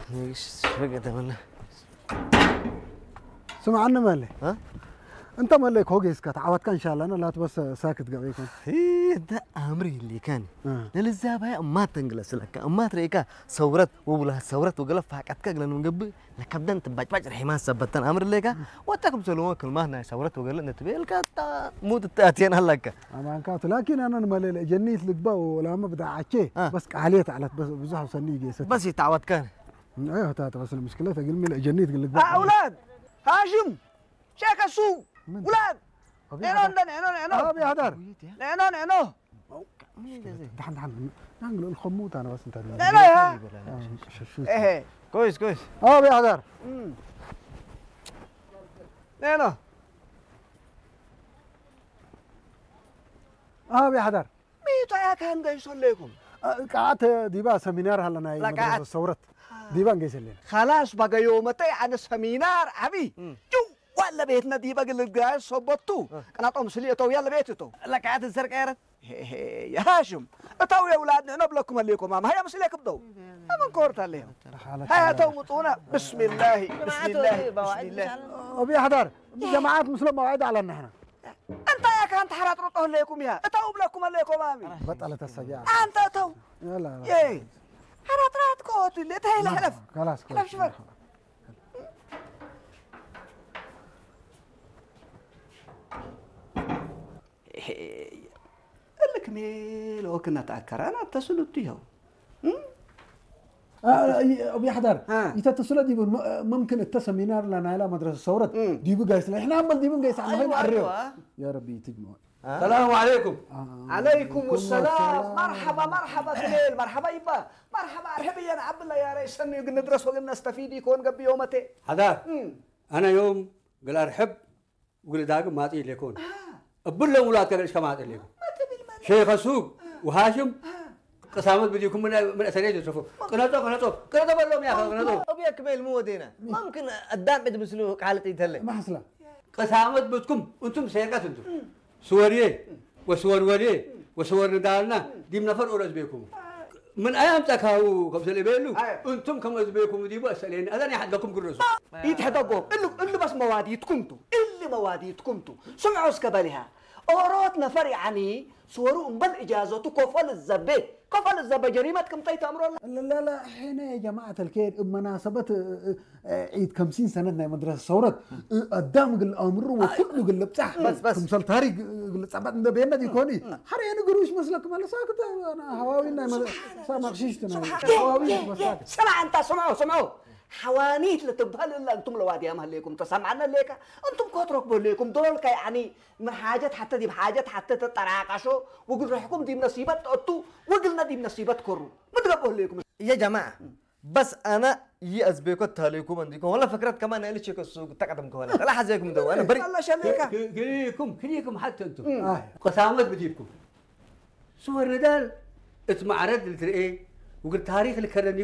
ايش فقد ولا سمعنا مالي ها انت مالك هوجيس كتعودك ان شاء الله انا لا بس ساكت قبيكم ده امري اللي كان للزاب هي ما تنجلس لك ما تريكا صورت وبلا صورت وقلب فاقتك لانه مقبل لك بدن تباج رحي ما سبتن امر لك وتكم سلوه كلمه هنا صورت وقلب انت بيلك موت التاتين هلك اما كانت لكن انا مالي جنيت لك با ولا ما بدي عشي بس عليت على بس بزح وسنيجي بس يتعود كان ايوه تاتا بس المشكله تقول مي جنيت لك با اولاد هاشم شيخ السوق ولاد نينو ابي هدر نينو دحن الخموت انا بس انت نينو يا ايه كويس ابي هدر نينو ابي هدر ميتو يا كان جايسون لكم قعدت ديبا سمينار هلا لا قعدت. صورت ديبا جايس لنا خلاص بقى يومتي عن السمينار عبي جو ولا بيتنا دي بقى اللي صبطتو انا طوم سليتو يلا بيتتو لك عاد الزرق عرف يا هاشم اتو يا اولاد نبلكم عليكم ما هي مسليك بدو ما كورت عليهم هيا تو مطونا بسم الله بسم الله بسم الله ابي هدر جماعات مسلم موعد على النحن انت يا كانت حرات رطه لكم يا اتو بلكم عليكم امي بطلت السجاعة انت اتو يلا ياي حرات رات كوت اللي تهي حلف خلاص حلف شفر لك ميل وكنا تأكر أنا اتصلت ياو ابي حدار يتصل دي ممكن التسمينار لنا على مدرسه صورت دي بقايس احنا عمل دي بقايس أيوة. يا ربي تجمع السلام عليكم عليكم السلام مرحبا خليل مرحبا يبا مرحبا ارحبي يا عبد الله يا ريس ندرس وقلنا نستفيد يكون قبل يومتي هذا انا يوم قال ارحب وقال داق ما تي لكون ابل لهم ولاد كان ايش كما لكم شيخ السوق وهاشم قسامت بديكم من اثريه تشوفوا قناتو بلهم يا اخي قناتو ابي اكمل مو ودينا ممكن الدام عند مسلوك حالتي يتهلك ما حصل قسامت بدكم انتم سيرقات انتم سوريه وسور وليه وسور ندالنا دي من نفر اورز بيكم من ايام تكاو كبسل بيلو انتم كم بيكم دي بس لين اذن حقكم كرسوا يتحدقوا اللي بس مواديتكم اللي مواديتكم سمعوا اسكبلها أوروت نفر يعني صوروا بل إجازته كفل الزبة كفل الزبة جريمة كم تيت أمر لا حين يا جماعة الخير بمناسبة عيد 50 سنة مدرسة صورت قدام الأمر وكله قل بتاع بس كمثال تاريخ قل صعبت ده بينا دي كوني حريني قروش مسلك ما ساكت أنا هواوينا ما غشيشتنا هواوينا مساكت سمع أنت سمعوا حوانيت لتبهل إلا أنتم لوادي أمهل ليكم تسمعنا ليك أنتم كترك بليكم دول يعني من حاجات حتى دي بحاجات حتى تتراقشوا وقل رحكم دي بنصيبة أتو وقلنا دي بنصيبة كرو مدربوا ليكم يا جماعه بس انا يأزبيكو تاليكم عندكم ولا فكرت كمان اللي تشيك السوق تقدم كمان لا حزيكم دو انا بري الله شليك كليكم حتى انتم قسامت بديكم صور ندال اسمع رد ايه وقلت تاريخ اللي كرني